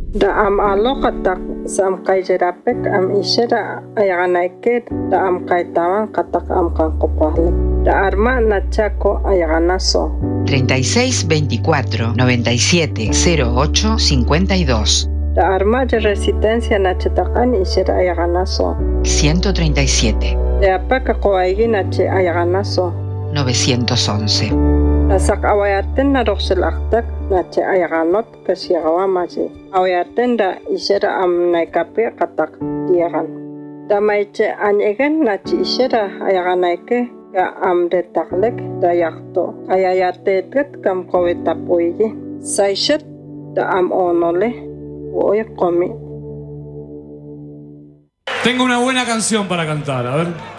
Da am aloqatak sam qayjerapek am ishera ayaganaike da am kaitawan katak am kanqopahlik. Da arma nachako ayaganaso. 36 24 97 08 52. Da arma de resistencia nachetakan ishera ayaganaso. 137. Da apaka koaigi nache ayaganaso. 911. Nasak awayaten na roxelaktak nache ayaganot kasiagawamaji. Awayaten da ishera am naikape katak diagan. Da maiche anyegen nache ishera ayaganaike ka am detaklek da yakto. Ayayatetet kam kowetapuigi. Saishet da am onole voy comi. Tengo una buena canción para cantar, a ver.